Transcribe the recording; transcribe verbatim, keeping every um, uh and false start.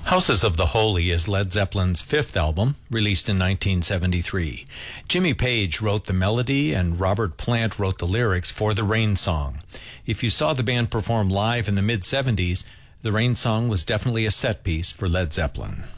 Houses of the Holy is Led Zeppelin's fifth album, released in nineteen seventy-three. Jimmy Page wrote the melody and Robert Plant wrote the lyrics for the Rain Song. If you saw the band perform live in the mid seventies, the Rain Song was definitely a set piece for Led Zeppelin.